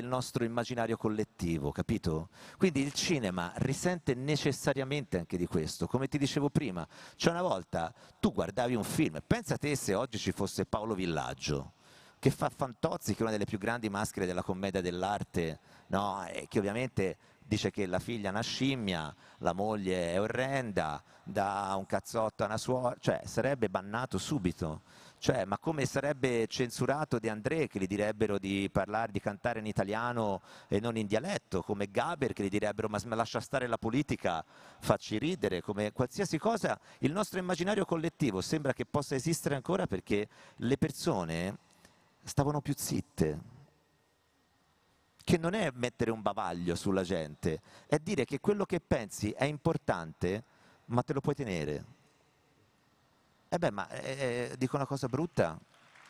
nostro immaginario collettivo, capito? Quindi il cinema risente necessariamente anche di questo, come ti dicevo prima. Cioè una volta tu guardavi un film, pensa te se oggi ci fosse Paolo Villaggio, che fa Fantozzi, che è una delle più grandi maschere della commedia dell'arte, no? E che ovviamente dice che la figlia è una scimmia, la moglie è orrenda, dà un cazzotto a una suora, cioè sarebbe bannato subito. Cioè, ma come sarebbe censurato De André che gli direbbero di parlare, di cantare in italiano e non in dialetto, come Gaber che gli direbbero ma lascia stare la politica, facci ridere, come qualsiasi cosa, il nostro immaginario collettivo sembra che possa esistere ancora perché le persone stavano più zitte, che non è mettere un bavaglio sulla gente, è dire che quello che pensi è importante, ma te lo puoi tenere. E beh, ma dico una cosa brutta.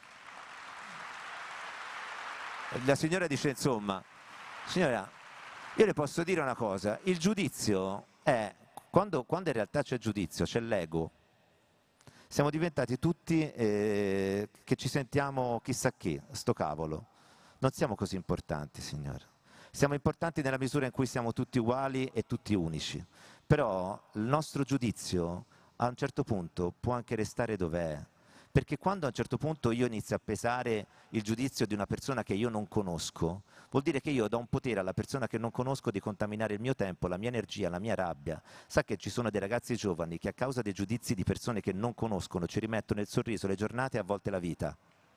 La signora dice, insomma, signora, io le posso dire una cosa, il giudizio è, quando in realtà c'è giudizio, c'è l'ego, siamo diventati tutti che ci sentiamo chissà chi, sto cavolo. Non siamo così importanti, signore. Siamo importanti nella misura in cui siamo tutti uguali e tutti unici. Però il nostro giudizio a un certo punto può anche restare dov'è. Perché quando a un certo punto io inizio a pesare il giudizio di una persona che io non conosco, vuol dire che io do un potere alla persona che non conosco di contaminare il mio tempo, la mia energia, la mia rabbia. Sa che ci sono dei ragazzi giovani che a causa dei giudizi di persone che non conoscono ci rimettono il sorriso, le giornate e a volte la vita.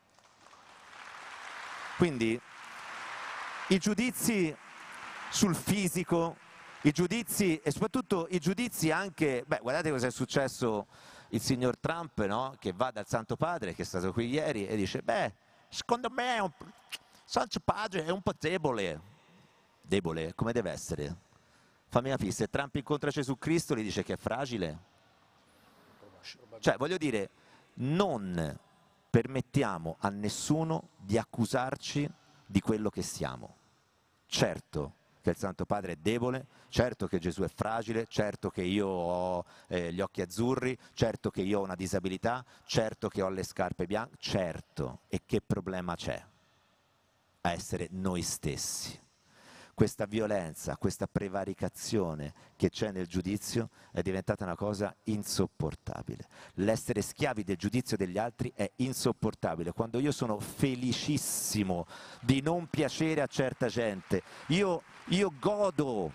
Quindi i giudizi sul fisico, i giudizi e soprattutto i giudizi anche, beh, guardate cosa è successo il signor Trump, no? Che va dal Santo Padre, che è stato qui ieri, e dice, beh, secondo me Santo Padre è un po' debole. Debole? Come deve essere? Fammi capire, se Trump incontra Gesù Cristo gli dice che è fragile? Cioè, voglio dire, non permettiamo a nessuno di accusarci di quello che siamo. Certo che il Santo Padre è debole, certo che Gesù è fragile, certo che io ho gli occhi azzurri, certo che io ho una disabilità, certo che ho le scarpe bianche, certo. E che problema c'è a essere noi stessi? Questa violenza, questa prevaricazione che c'è nel giudizio è diventata una cosa insopportabile. L'essere schiavi del giudizio degli altri è insopportabile. Quando io sono felicissimo di non piacere a certa gente, io godo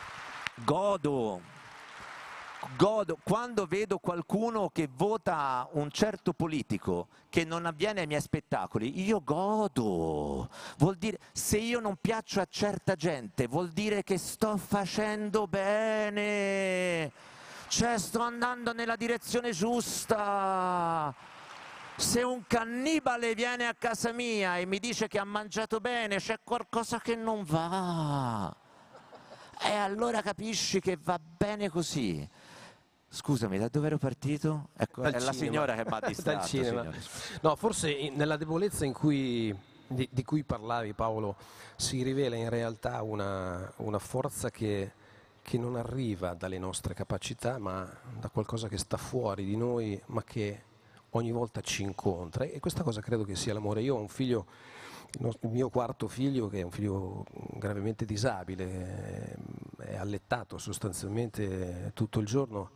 quando vedo qualcuno che vota un certo politico che non avviene ai miei spettacoli, io godo. Vuol dire, se io non piaccio a certa gente, vuol dire che sto facendo bene, cioè sto andando nella direzione giusta. Se un cannibale viene a casa mia e mi dice che ha mangiato bene, c'è qualcosa che non va. E allora capisci che va bene così. Scusami, da dove ero partito? Ecco, Dal è la cinema. signora che mi ha Dal distratto, cinema. signore. No, forse nella debolezza di cui parlavi, Paolo, si rivela in realtà una forza che non arriva dalle nostre capacità, ma da qualcosa che sta fuori di noi, ma che ogni volta ci incontra. E questa cosa credo che sia l'amore. Io ho un figlio, il mio quarto figlio, che è un figlio gravemente disabile, è allettato sostanzialmente tutto il giorno.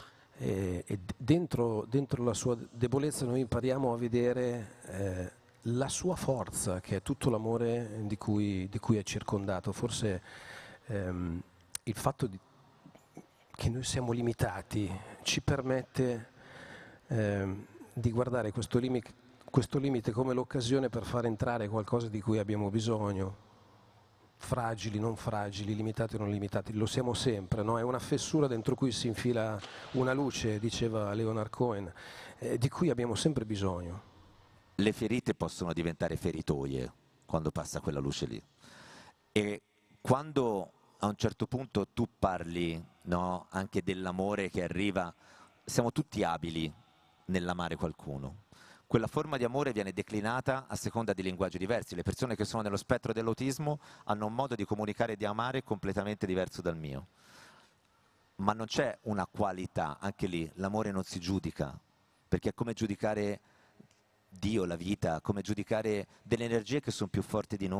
E dentro la sua debolezza noi impariamo a vedere la sua forza, che è tutto l'amore di cui è circondato. Forse il fatto che noi siamo limitati ci permette di guardare questo limite come l'occasione per far entrare qualcosa di cui abbiamo bisogno. Fragili, non fragili, limitati o non limitati, lo siamo sempre, no? È una fessura dentro cui si infila una luce, diceva Leonard Cohen, di cui abbiamo sempre bisogno. Le ferite possono diventare feritoie quando passa quella luce lì. E quando a un certo punto tu parli, no, anche dell'amore che arriva, siamo tutti abili nell'amare qualcuno. Quella forma di amore viene declinata a seconda di linguaggi diversi. Le persone che sono nello spettro dell'autismo hanno un modo di comunicare e di amare completamente diverso dal mio. Ma non c'è una qualità, anche lì l'amore non si giudica, perché è come giudicare Dio, la vita, come giudicare delle energie che sono più forti di noi.